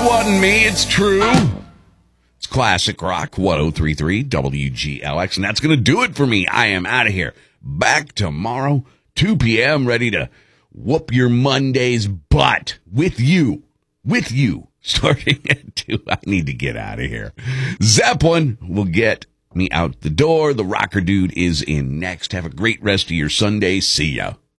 wasn't me, it's true. It's Classic Rock 1033 WGLX, and that's going to do it for me. I am out of here. Back tomorrow, 2 p.m., ready to whoop your Monday's butt with you. Starting at 2. I need to get out of here. Zeppelin will get me out the door. The Rocker Dude is in next. Have a great rest of your Sunday. See ya.